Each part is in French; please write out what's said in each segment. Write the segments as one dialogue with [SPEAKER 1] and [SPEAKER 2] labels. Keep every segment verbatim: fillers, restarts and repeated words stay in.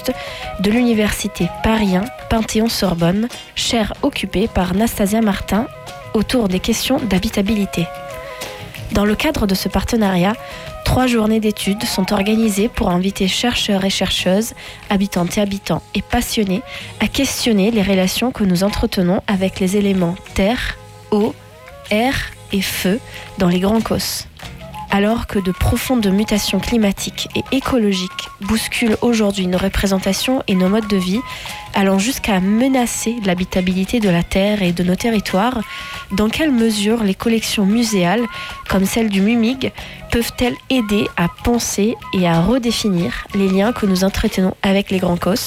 [SPEAKER 1] Auguste de l'université Paris un Panthéon-Sorbonne, chaire occupée par Nastasia Martin autour des questions d'habitabilité. Dans le cadre de ce partenariat, trois journées d'études sont organisées pour inviter chercheurs et chercheuses, habitantes et habitants et passionnés à questionner les relations que nous entretenons avec les éléments terre, eau, air et feu dans les Grands Causses. Alors que de profondes mutations climatiques et écologiques bousculent aujourd'hui nos représentations et nos modes de vie, allant jusqu'à menacer l'habitabilité de la Terre et de nos territoires, dans quelle mesure les collections muséales, comme celle du MUMIG, peuvent-elles aider à penser et à redéfinir les liens que nous entretenons avec les Grands Causses ?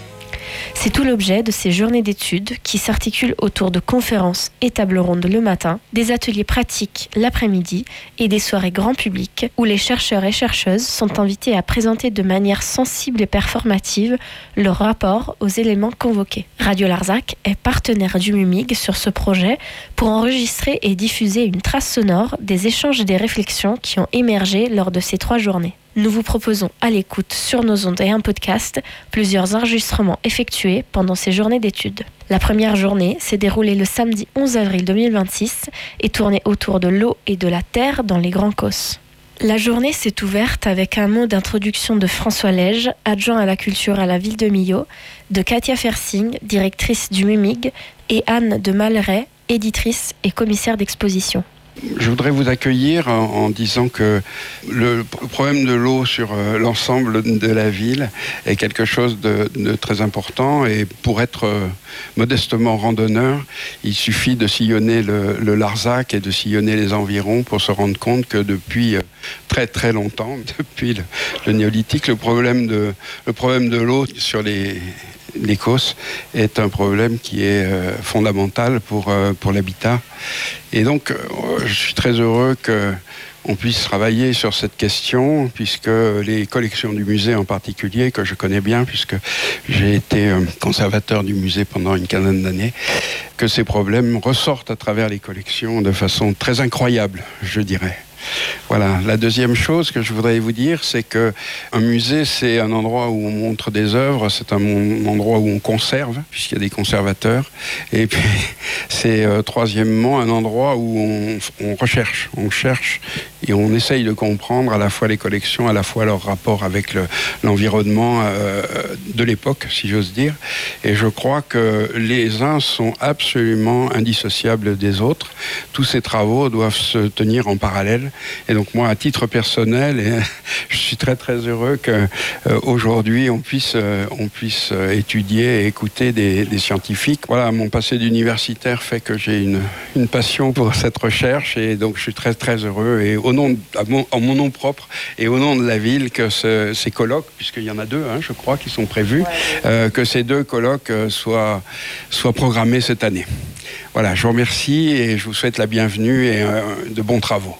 [SPEAKER 1] C'est tout l'objet de ces journées d'études qui s'articulent autour de conférences et tables rondes le matin, des ateliers pratiques l'après-midi et des soirées grand public où les chercheurs et chercheuses sont invités à présenter de manière sensible et performative leur rapport aux éléments convoqués. Radio Larzac est partenaire du MUMIG sur ce projet pour enregistrer et diffuser une trace sonore des échanges et des réflexions qui ont émergé lors de ces trois journées. Nous vous proposons à l'écoute sur nos ondes et un podcast plusieurs enregistrements effectués pendant ces journées d'études. La première journée s'est déroulée le samedi onze avril deux mille vingt-six et tournait autour de l'eau et de la terre dans les Grands Causses. La journée s'est ouverte avec un mot d'introduction de François Lège, adjoint à la culture à la ville de Millau, de Katia Fersing, directrice du MUMIG, et Anne de Malray, éditrice et commissaire d'exposition.
[SPEAKER 2] Je voudrais vous accueillir en, en disant que le problème de l'eau sur euh, l'ensemble de la ville est quelque chose de, de très important, et pour être euh, modestement randonneur, il suffit de sillonner le, le Larzac et de sillonner les environs pour se rendre compte que depuis euh, très très longtemps, depuis le, le néolithique, le problème de, le problème de l'eau sur les Les Causses est un problème qui est euh, fondamental pour, euh, pour l'habitat. Et donc, euh, je suis très heureux qu'on puisse travailler sur cette question, puisque les collections du musée en particulier, que je connais bien, puisque j'ai été euh, conservateur du musée pendant une quinzaine d'années, que ces problèmes ressortent à travers les collections de façon très incroyable, je dirais. Voilà. La deuxième chose que je voudrais vous dire, c'est que un musée, c'est un endroit où on montre des œuvres, c'est un endroit où on conserve, puisqu'il y a des conservateurs. Et puis, c'est euh, troisièmement un endroit où on, on recherche, on cherche et on essaye de comprendre à la fois les collections, à la fois leur rapport avec le, l'environnement euh, de l'époque, si j'ose dire. Et je crois que les uns sont absolument indissociables des autres. Tous ces travaux doivent se tenir en parallèle. Et donc moi, à titre personnel, et je suis très très heureux qu'aujourd'hui euh, on puisse, euh, on puisse étudier et écouter des, des scientifiques. Voilà, mon passé d'universitaire fait que j'ai une, une passion pour cette recherche, et donc je suis très très heureux, et au nom, à mon, en mon nom propre et au nom de la ville, que ce, ces colloques, puisqu'il y en a deux, hein, je crois, qui sont prévus, ouais, euh, que ces deux colloques euh, soient, soient programmés cette année. Voilà, je vous remercie et je vous souhaite la bienvenue et euh, de bons travaux.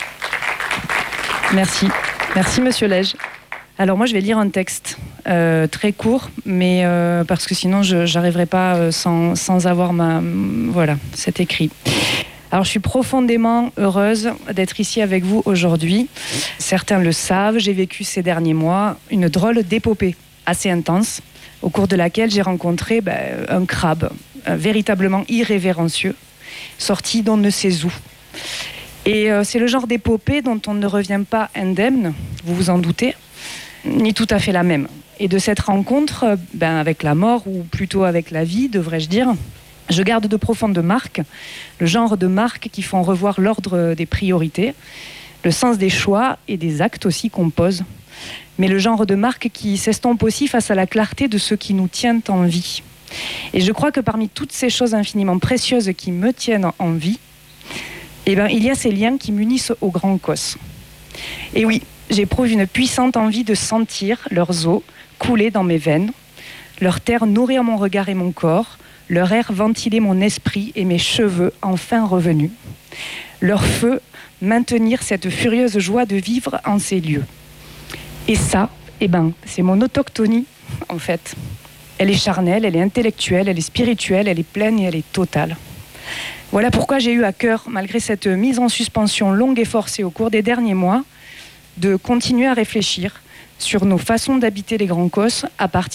[SPEAKER 3] Merci. Merci, monsieur Lège. Alors moi, je vais lire un texte euh, très court, mais euh, parce que sinon, je n'arriverai pas euh, sans, sans avoir ma... Voilà, cet écrit. Alors, je suis profondément heureuse d'être ici avec vous aujourd'hui. Certains le savent, j'ai vécu ces derniers mois une drôle d'épopée assez intense, au cours de laquelle j'ai rencontré ben, un crabe euh, véritablement irrévérencieux, sorti d'on ne sait où. Et euh, c'est le genre d'épopée dont on ne revient pas indemne, vous vous en doutez, ni tout à fait la même. Et de cette rencontre, ben, avec la mort, ou plutôt avec la vie, devrais-je dire, je garde de profondes marques, le genre de marques qui font revoir l'ordre des priorités, le sens des choix et des actes aussi qu'on pose, mais le genre de marques qui s'estompe aussi face à la clarté de ce qui nous tient en vie. Et je crois que parmi toutes ces choses infiniment précieuses qui me tiennent en vie, eh ben, il y a ces liens qui m'unissent aux Grands Causses. Et oui, j'éprouve une puissante envie de sentir leurs eaux couler dans mes veines, leur terre nourrir mon regard et mon corps, leur air ventiler mon esprit et mes cheveux enfin revenus, leur feu maintenir cette furieuse joie de vivre en ces lieux. Et ça, eh ben, c'est mon autochtonie, en fait. Elle est charnelle, elle est intellectuelle, elle est spirituelle, elle est pleine et elle est totale. Voilà pourquoi j'ai eu à cœur, malgré cette mise en suspension longue et forcée au cours des derniers mois, de continuer à réfléchir sur nos façons d'habiter les Grands Causses à partir